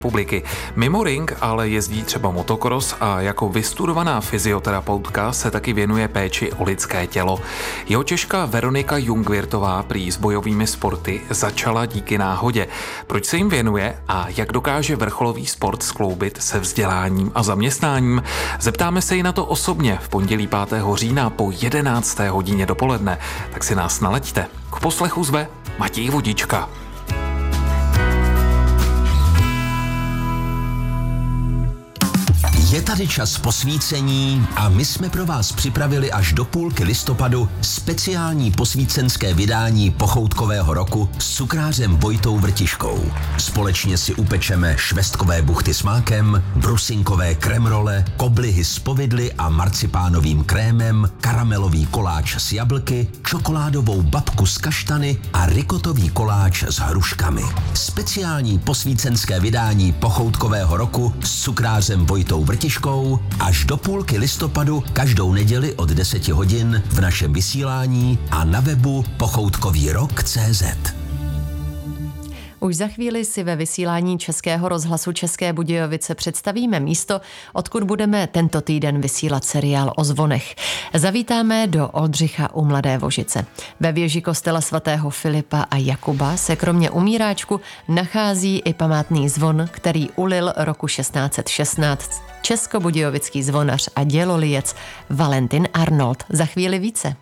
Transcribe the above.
publiky. Mimo ring ale jezdí třeba motocross a jako vystudovaná fyzioterapeutka se taky věnuje péči o lidské tělo. Jeho Češka Veronika Jungwirthová prý s bojovými sporty začala díky náhodě. Proč se jim věnuje a jak dokáže vrcholový sport skloubit se vzděláním a zaměstnáním? Zeptáme se jí na to osobně v pondělí 5. října po 11. hodině dopoledne. Tak si nás nalaďte. K poslechu zve Matěj Vodička. Je tady čas posvícení a my jsme pro vás připravili až do půlky listopadu speciální posvícenské vydání pochoutkového roku s cukrářem Vojtou Vrtiškou. Společně si upečeme švestkové buchty s mákem, brusinkové kremrole, koblihy s povidly a marcipánovým krémem, karamelový koláč s jablky, čokoládovou babku s kaštany a rikotový koláč s hruškami. Speciální posvícenské vydání pochoutkového roku s cukrářem Vojtou Vrtiškou až do půlky listopadu každou neděli od 10 hodin v našem vysílání a na webu pochoutkovýrok.cz. Už za chvíli si ve vysílání Českého rozhlasu České Budějovice představíme místo, odkud budeme tento týden vysílat seriál o zvonech. Zavítáme do Oldřicha u Mladé Vožice. Ve věži kostela svatého Filipa a Jakuba se kromě umíráčku nachází i památný zvon, který ulil roku 1616 českobudějovický zvonař a dělolijec Valentin Arnold. Za chvíli více.